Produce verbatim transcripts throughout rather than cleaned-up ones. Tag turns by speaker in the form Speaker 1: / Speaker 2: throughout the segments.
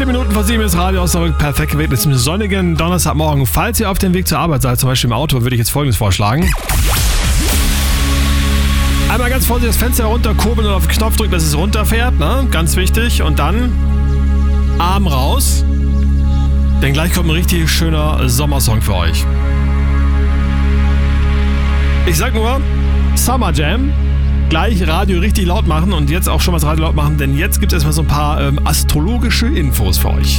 Speaker 1: Zehn Minuten vor sieben ist Radio Osnabrück perfekt gewählt mit einem sonnigen Donnerstagmorgen. Falls ihr auf dem Weg zur Arbeit seid, zum Beispiel im Auto, würde ich jetzt Folgendes vorschlagen. Einmal ganz vorsichtig das Fenster runterkurbeln und auf den Knopf drücken, dass es runterfährt, ne? Ganz wichtig. Und dann Arm raus, denn gleich kommt ein richtig schöner Sommersong für euch. Ich sag nur, Summer Jam. Gleich Radio richtig laut machen und jetzt auch schon mal das Radio laut machen, denn jetzt gibt es erstmal so ein paar ähm, astrologische Infos für euch.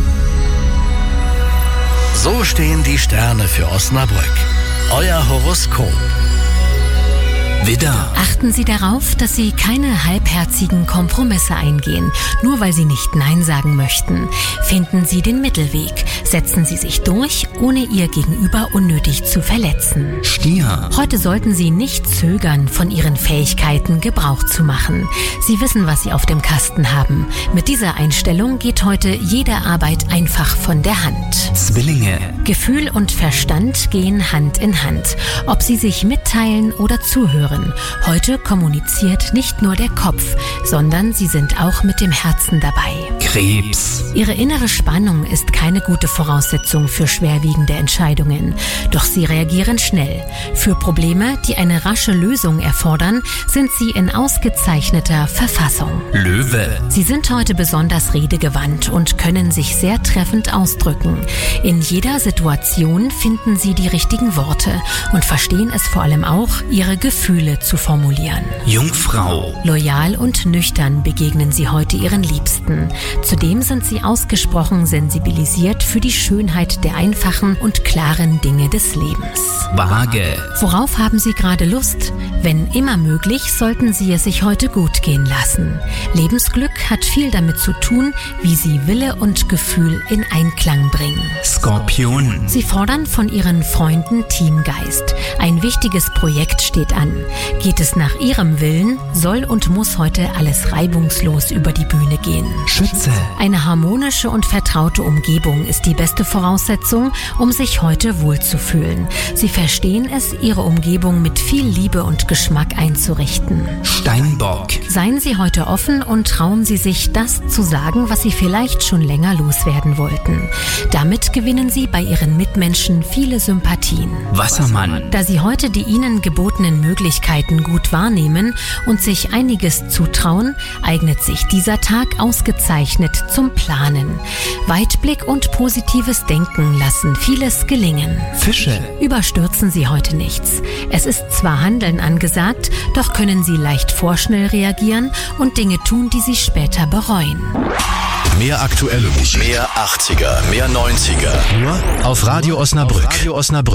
Speaker 2: So stehen die Sterne für Osnabrück. Euer Horoskop. Widder.
Speaker 3: Achten Sie darauf, dass Sie keine halbherzigen Kompromisse eingehen, nur weil Sie nicht Nein sagen möchten. Finden Sie den Mittelweg. Setzen Sie sich durch, ohne Ihr Gegenüber unnötig zu verletzen.
Speaker 2: Stier.
Speaker 3: Heute sollten Sie nicht zögern, von Ihren Fähigkeiten Gebrauch zu machen. Sie wissen, was Sie auf dem Kasten haben. Mit dieser Einstellung geht heute jede Arbeit einfach von der Hand.
Speaker 2: Zwillinge.
Speaker 3: Gefühl und Verstand gehen Hand in Hand. Ob Sie sich mitteilen oder zuhören. Heute kommuniziert nicht nur der Kopf, sondern Sie sind auch mit dem Herzen dabei.
Speaker 2: Krebs.
Speaker 3: Ihre innere Spannung ist keine gute Voraussetzung für schwerwiegende Entscheidungen. Doch Sie reagieren schnell. Für Probleme, die eine rasche Lösung erfordern, sind Sie in ausgezeichneter Verfassung.
Speaker 2: Löwe.
Speaker 3: Sie sind heute besonders redegewandt und können sich sehr treffend ausdrücken. In jeder Situation finden Sie die richtigen Worte und verstehen es vor allem auch, Ihre Gefühle zu formulieren.
Speaker 2: Jungfrau.
Speaker 3: Loyal und nüchtern begegnen Sie heute Ihren Liebsten. Zudem sind Sie ausgesprochen sensibilisiert für die Schönheit der einfachen und klaren Dinge des Lebens.
Speaker 2: Waage.
Speaker 3: Worauf haben Sie gerade Lust? Wenn immer möglich, sollten Sie es sich heute gut gehen lassen. Lebensglück hat viel damit zu tun, wie Sie Wille und Gefühl in Einklang bringen.
Speaker 2: Skorpion.
Speaker 3: Sie fordern von Ihren Freunden Teamgeist. Ein wichtiges Projekt steht an. Geht es nach Ihrem Willen, soll und muss heute alles reibungslos über die Bühne gehen.
Speaker 2: Schütze.
Speaker 3: Eine harmonische und vertraute Umgebung ist die beste Voraussetzung, um sich heute wohlzufühlen. Sie verstehen es, Ihre Umgebung mit viel Liebe und Geschmack einzurichten.
Speaker 2: Steinbock.
Speaker 3: Seien Sie heute offen und trauen Sie sich, das zu sagen, was Sie vielleicht schon länger loswerden wollten. Damit gewinnen Sie bei Ihren Mitmenschen viele Sympathien.
Speaker 2: Wassermann.
Speaker 3: Da Sie heute die Ihnen gebotenen Möglichkeiten gut wahrnehmen und sich einiges zutrauen, eignet sich dieser Tag ausgezeichnet zum Planen. Weitblick und positives Denken lassen vieles gelingen.
Speaker 2: Fische.
Speaker 3: Überstürzen Sie heute nichts. Es ist zwar Handeln angesagt, doch können Sie leicht vorschnell reagieren und Dinge tun, die Sie später bereuen.
Speaker 4: Mehr aktuelle Musik.
Speaker 2: Mehr achtziger, mehr neunziger.
Speaker 4: Nur auf Radio Osnabrück.
Speaker 2: Radio Osnabrück.